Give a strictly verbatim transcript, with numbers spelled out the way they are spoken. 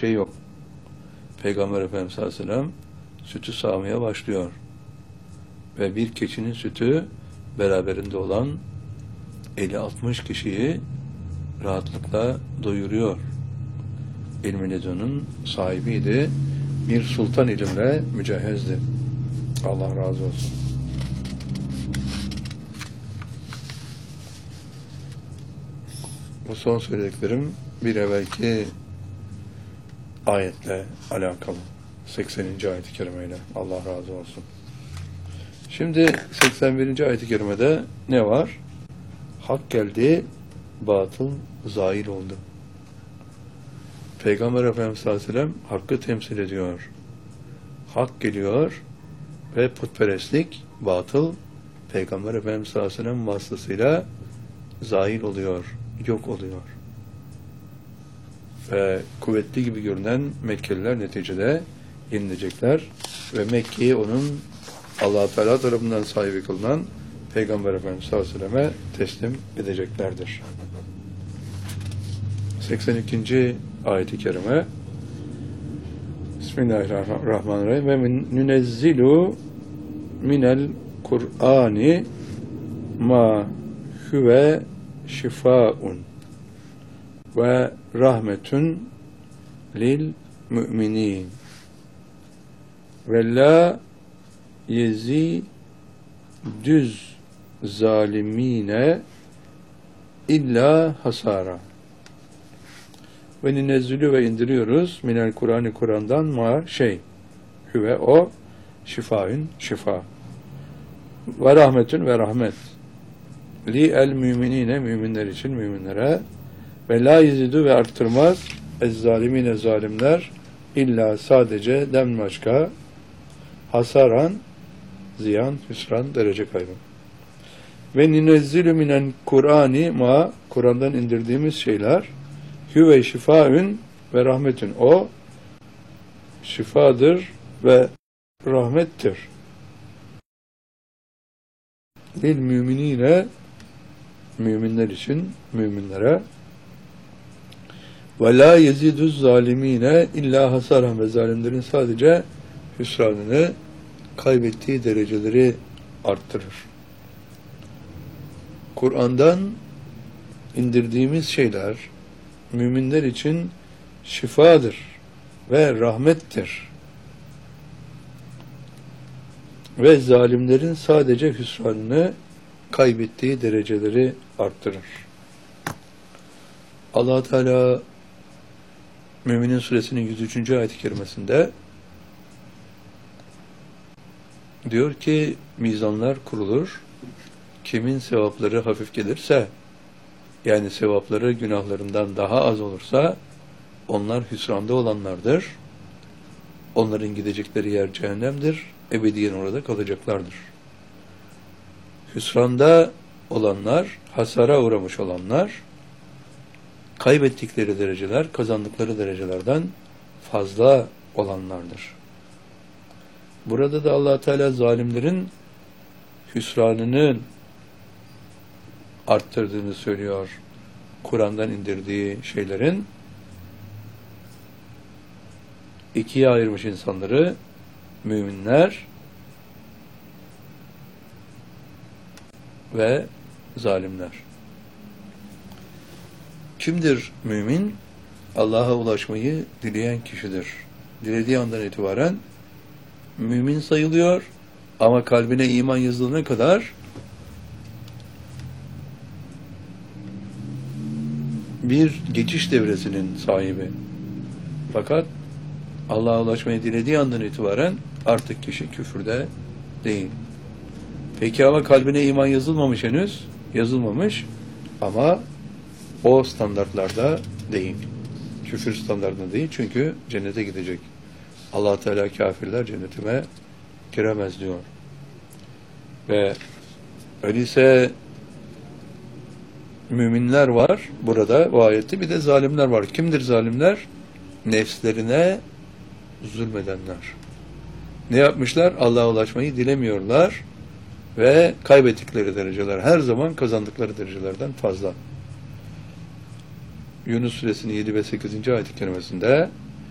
şey yok. Peygamber Efendimiz sallallahu aleyhi ve sellem sütü sağmaya başlıyor. Ve bir keçinin sütü beraberinde olan elli altmış kişiyi rahatlıkla doyuruyor. İlm-i ledunun sahibiydi. Bir sultan ilimle mücehhezdi. Allah razı olsun. Bu son söylediklerim bir evvelki ayetle alakalı. sekseninci ayet-i kerimeyle. Allah razı olsun. Şimdi seksen birinci ayet-i kerimede ne var? Hak geldi, batıl zail oldu. Peygamber Efendimiz sallallahu aleyhi ve sellem hakkı temsil ediyor. Hak geliyor ve putperestlik, batıl, Peygamber Efendimiz sallallahu aleyhi ve sellem vasıtasıyla zail oluyor, yok oluyor. Ve kuvvetli gibi görünen Mekkeliler neticede yenilecekler ve Mekke'yi onun Allah-u Teala tarafından sahibi kılınan Peygamber Efendimiz sallallahu aleyhi ve selleme teslim edeceklerdir. seksen ikinci ayet-i kerime Bismillahirrahmanirrahim ve nünezzilu minel Kur'ani ma huve şifaun ve rahmetun lil müminin ve la yezi düz zalimine illa hasara. Ve ninezzülü ve indiriyoruz minel Kur'an-ı Kur'an'dan ma şey hüve o şifaün şifa ve rahmetün ve rahmet li el müminine müminler için müminlere ve la yezidu ve arttırmaz ez zalimine zalimler illa sadece dem başka hasaran ziyan, hüsran, derece kaybı. Ve ninezzülü minen Kur'ani ma Kur'an'dan indirdiğimiz şeyler hüve şifaün ve rahmetün o şifadır ve rahmettir. Lil müminine müminler için müminlere ve la yezidüz zalimine illa hasaran ve zalimlerin sadece hüsranını kaybettiği dereceleri arttırır. Kur'an'dan indirdiğimiz şeyler müminler için şifadır ve rahmettir. Ve zalimlerin sadece hüsranını kaybettiği dereceleri arttırır. Allah Teala Müminin Suresinin yüz üçüncü ayet-i kerimesinde diyor ki mizanlar kurulur. Kimin sevapları hafif gelirse, yani sevapları günahlarından daha az olursa onlar hüsranda olanlardır. Onların gidecekleri yer cehennemdir. Ebediyen orada kalacaklardır. Hüsranda olanlar, hasara uğramış olanlar, kaybettikleri dereceler, kazandıkları derecelerden fazla olanlardır. Burada da Allah Teala zalimlerin hüsranını arttırdığını söylüyor. Kur'an'dan indirdiği şeylerin ikiye ayırmış insanları, müminler ve zalimler. Kimdir mümin? Allah'a ulaşmayı dileyen kişidir. Dilediği andan itibaren mümin sayılıyor ama kalbine iman yazılana kadar bir geçiş devresinin sahibi. Fakat Allah'a ulaşmayı dilediği andan itibaren artık kişi küfürde değil. Peki ama kalbine iman yazılmamış henüz, yazılmamış ama o standartlarda değil. Küfür standartında değil çünkü cennete gidecek. Allah Teala kafirler cennetime giremez diyor. Ve öyleyse müminler var burada bu ayette, bir de zalimler var. Kimdir zalimler? Nefslerine zulmedenler. Ne yapmışlar? Allah'a ulaşmayı dilemiyorlar ve kaybettikleri dereceler her zaman kazandıkları derecelerden fazla. Yunus Suresinin yedi ve sekizinci ayet-i kerimesinde